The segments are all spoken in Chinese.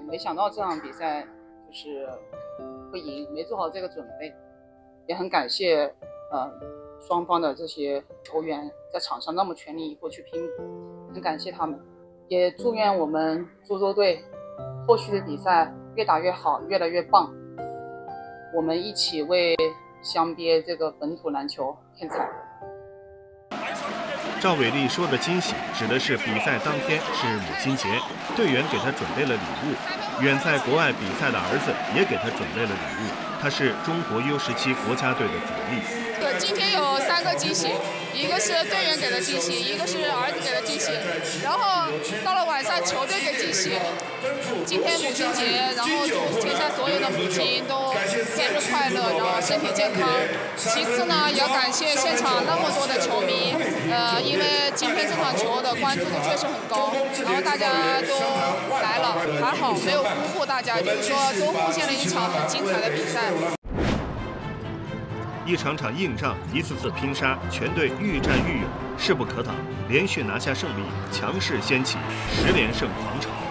没想到这场比赛就是会赢，没做好这个准备，也很感谢双方的这些球员在场上那么全力以赴去拼，很感谢他们，也祝愿我们涿州队后续的比赛越打越好，越来越棒，我们一起为湘BA这个本土篮球添彩。 赵伟丽说的惊喜，指的是比赛当天是母亲节，队员给他准备了礼物。远在国外比赛的儿子也给他准备了礼物，他是中国 U17国家队的主力。 今天有3个惊喜，一个是队员给的惊喜，一个是儿子给的惊喜，然后到了晚上球队给惊喜。今天母亲节，然后祝天下所有的母亲都节日快乐，然后身体健康。其次呢，也要感谢现场那么多的球迷，因为今天这场球的关注度确实很高，然后大家都来了，还好没有辜负大家，就是说都奉献了一场很精彩的比赛。 一场场硬仗，一次次拼杀，全队愈战愈勇，势不可挡，连续拿下胜利，强势掀起10连胜狂潮。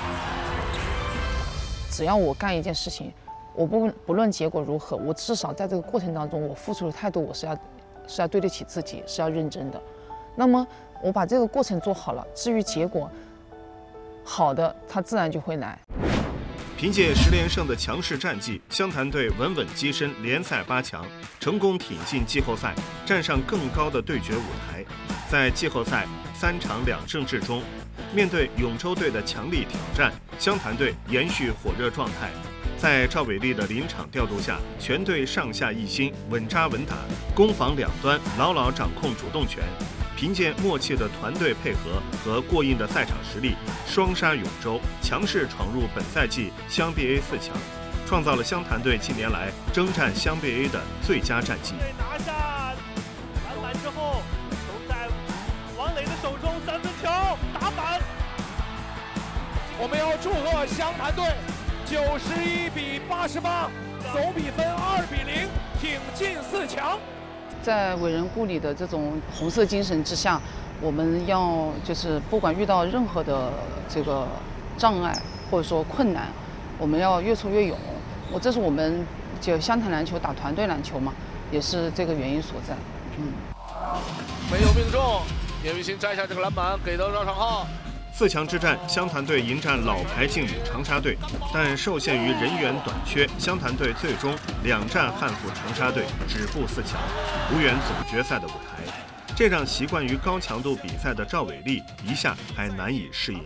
只要我干一件事情，我不论结果如何，我至少在这个过程当中，我付出的态度，我是要对得起自己，是要认真的。那么我把这个过程做好了，至于结果好的，它自然就会来。 凭借10连胜的强势战绩，湘潭队稳稳跻身联赛8强，成功挺进季后赛，站上更高的对决舞台。在季后赛3场2胜制中，面对永州队的强力挑战，湘潭队延续火热状态。在赵伟丽的临场调度下，全队上下一心，稳扎稳打，攻防两端牢牢掌控主动权。凭借默契的团队配合和过硬的赛场实力，双杀永州，强势闯入本赛季湘BA4强，创造了湘潭队近年来征战湘BA的最佳战绩。 拿下篮板之后，球在王磊的手中，3分球打板。 我们要祝贺湘潭队91比88，总比分2比0，挺进4强。 在伟人故里的这种红色精神之下，我们要就是不管遇到任何的这个障碍或者说困难，我们要越挫越勇。这是我们就湘潭篮球打团队篮球嘛，也是这个原因所在。 没有命中，叶雨欣摘下这个篮板，给到赵长浩。 4强之战，湘潭队迎战老牌劲旅长沙队，但受限于人员短缺，湘潭队最终2战憾负长沙队，止步4强，无缘总决赛的舞台。这让习惯于高强度比赛的赵伟丽一下还难以适应。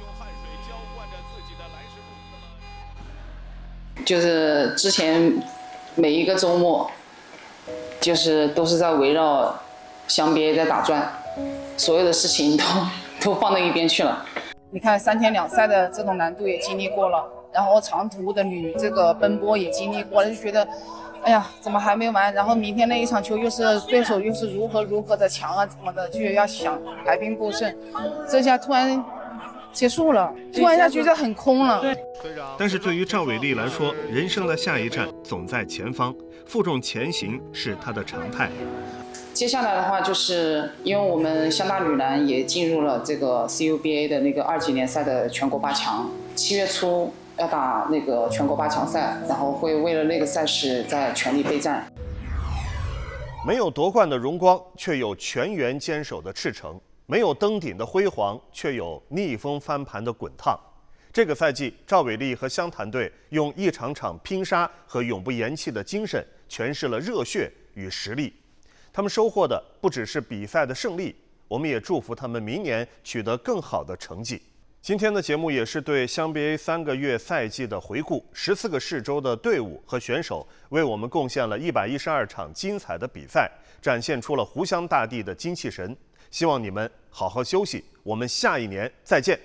就是之前每一个周末，就是都是在围绕湘BA在打转，所有的事情都放到一边去了。你看3天2赛的这种难度也经历过了，然后长途的这个奔波也经历过了，就觉得，哎呀，怎么还没完？然后明天那一场球又是对手又是如何的强啊，怎么的，就要想排兵布阵。这下突然结束了，突然一下觉得很空了。 但是对于赵伟丽来说，人生的下一站总在前方，负重前行是她的常态。 接下来的话，就是因为我们湘大女篮也进入了这个 CUBA 的那个2级联赛的全国8强，7月初要打那个全国8强赛，然后会为了那个赛事在全力备战。 没有夺冠的荣光，却有全员坚守的赤诚；没有登顶的辉煌，却有逆风翻盘的滚烫。这个赛季，赵伟丽和湘潭队用一场场拼杀和永不言弃的精神，诠释了热血与实力。他们收获的不只是比赛的胜利，我们也祝福他们明年取得更好的成绩。今天的节目也是对湘BA3个月赛季的回顾，14个市州的队伍和选手为我们贡献了112场精彩的比赛，展现出了湖湘大地的精气神。希望你们好好休息，我们下一年再见。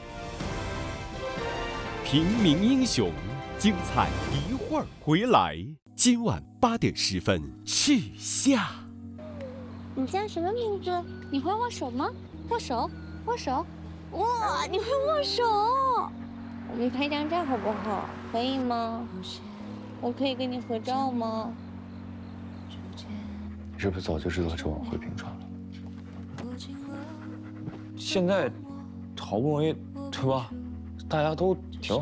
平民英雄，精彩一会儿回来。今晚8点10分，赤夏。 你叫什么名字？你会握手吗？握手，握手。哇，你会握手！我们拍张照好不好？可以吗？我可以跟你合照吗？ 你是不是早就知道这晚会平川了？ 现在好不容易，对吧？大家都挺